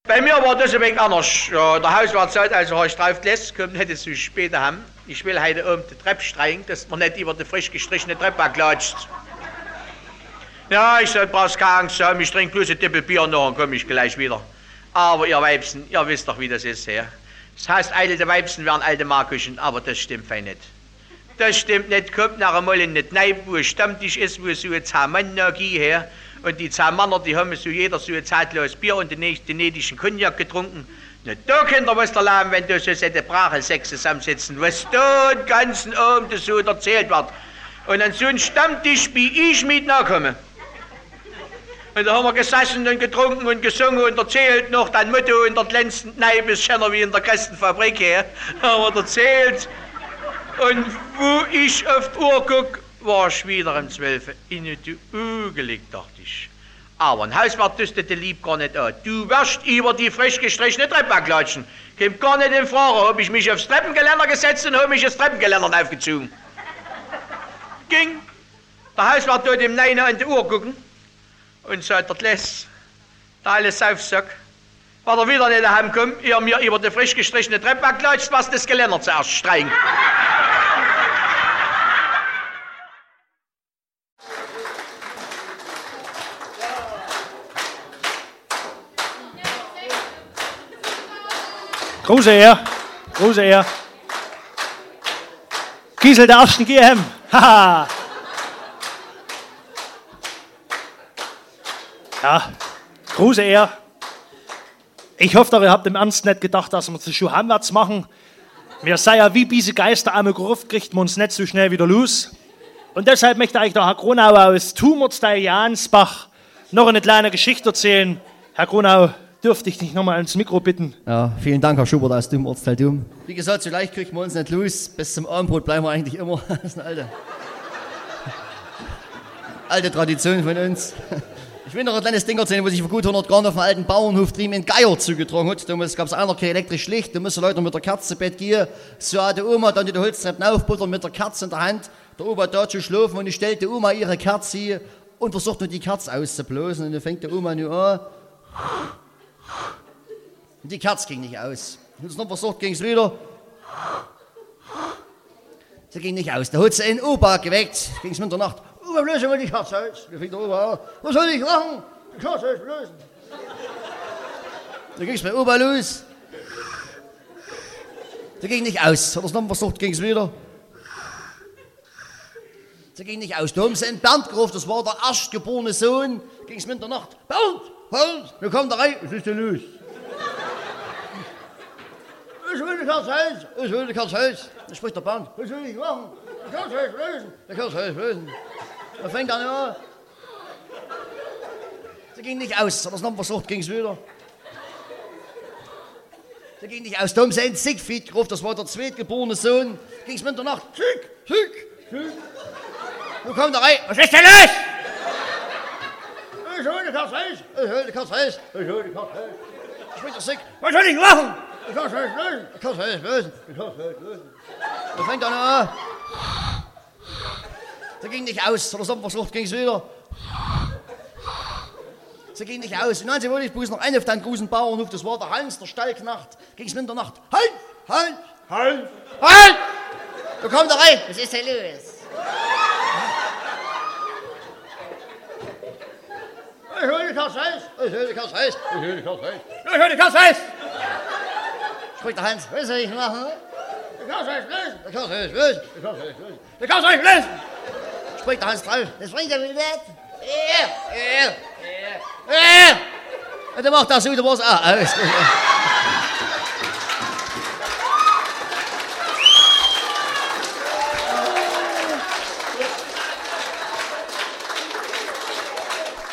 Bei mir war das ein wenig anders. Ja, der Hauswart sagt, also hast du drauf gelässt, kommt nicht zu spät heim. Ich will heute oben die Treppe streichen, dass man nicht über die frisch gestrichene Treppe klatscht. Ja, ich sag, brauchst keine Angst haben, ich trinke bloß ein Tippel Bier noch und komme ich gleich wieder. Aber ihr Weibsen, ihr wisst doch, wie das ist, ja. Das heißt, alte Weibsen werden alte Markuschen, aber das stimmt fein nicht. Das stimmt nicht, kommt nachher mal in den Kneipe, wo ein Stammtisch ist, wo so ein 10 Mann her. Und die 10 Männer, die haben so jeder so ein zeitloses Bier und den nächsten Cognac getrunken. Na, da könnt ihr was da lernen, wenn du so eine Brache 6 zusammensitzen, was da den ganzen Abend so erzählt wird. Und an so einen Stammtisch wie ich mit nachkomme. Und da haben wir gesessen und getrunken und gesungen und erzählt noch dein Motto in der glänzenden Kneipe, ist schöner wie in der Kastenfabrik her. Haben wir erzählt. Und wo ich auf die Uhr guck, war ich wieder um 12 Uhr in die Uhr gelegt, dachte ich. Aber ein Hauswart düstete lieb gar nicht an. Du wirst über die frisch gestrichene Treppe klatschen. Kommt gar nicht in Frage. Hab ich mich aufs Treppengeländer gesetzt und hab mich das Treppengeländer aufgezogen. Ging. Der Hauswart tut dem Nein an die Uhr gucken und sagt, der Läss, der alles Saufsack, war er wieder nicht heimkommen, ihr mir über die frisch gestrichene Treppe klatscht, was das Geländer zuerst streichen. Große Ehre, große Ehre. Kiesel der ersten GM. Haha. Ja, große Ehre. Ich hoffe, ihr habt im Ernst nicht gedacht, dass wir das schon heimwärts machen. Wir seien ja wie diese Geister am Gruft, kriegt man uns nicht so schnell wieder los. Und deshalb möchte euch der Herr Gronau aus Tumortsteil Jansbach noch eine kleine Geschichte erzählen. Herr Gronau, dürfte ich dich nochmal ans Mikro bitten? Ja, vielen Dank, Herr Schubert aus dem Ortsteil Dum. Wie gesagt, so leicht kriegen wir uns nicht los. Bis zum Abendbrot bleiben wir eigentlich immer. Das ist eine alte Tradition von uns. Ich will noch ein kleines Ding erzählen, wo sich vor gut 100 Jahren auf dem alten Bauernhof drüben in Geier zugetragen hat. Damals gab es einer kein elektrisch Licht, da müssen Leute mit der Kerze zu Bett gehen. So hat die Oma dann die Holztreppen aufbuttern mit der Kerze in der Hand. Der Opa da zu schlafen und ich stellt die Oma ihre Kerze und versucht nur die Kerze auszublasen. Und dann fängt die Oma nur an. Und die Kerze ging nicht aus. Und es noch versucht, ging es wieder. Sie ging nicht aus. Da hat sie einen Opa geweckt. Ging es Mitternacht. Opa, löse mal die Kerze aus. Wie fängt der Opa an? Was soll ich machen? Die Kerze aus lösen. Da ging es bei Opa los. Sie ging nicht aus. Hat er es noch versucht, ging es wieder. Sie ging nicht aus. Da haben sie einen Bernd gerufen. Das war der erstgeborene Sohn. Ging es Mitternacht. Bernd! Bernd! Da kommt er rein. Was ist denn los? Ich will die Kerze aus. Ich will die Kerze aus. Da spricht der Bernd. Was soll ich machen? Die Kerze aus lösen. Die Kerze aus lösen. Da fängt er an. Sie ging nicht aus. Hat er es noch versucht, ging es wieder. Sie ging nicht aus. Da haben sie einen Siegfried gerufen. Das war der zweitgeborene Sohn. Ging es Mitternacht. Sieg, Sieg, Sieg. Da kommt er rein. Was ist denn los? Ich hol die Kerze aus. Ich hol die Kerze aus. Ich hol die Kerze aus. Da spricht der Sieg. Was soll ich machen? Die Kerze aus lösen. Die Kerze aus lösen. Die Kerze aus lösen. Da fängt er an. Sie ging nicht aus. Hat er es versucht, ging es wieder. Sie ging nicht aus. Und dann wollte ich bloß noch einen auf den großen Bauernhof. Das war der Hans, der Stallknecht. Ging es Mitternacht. Halt! Halt! Halt! Halt! Da kommt er rein. Was ist denn los? Ich hol die Kerze aus. Ich hol die Kerze aus. Ich hol die Kerze aus. Ich hol die Kerze aus. Spricht der Hans. Was soll ich machen? Die Kerze aus lösen. Die Kerze aus lösen. Die Kerze aus lösen. Die Kerze aus lösen. Spricht der Hans drauf. Das bringt er wieder nicht. Und dann macht er so, da war's auch aus.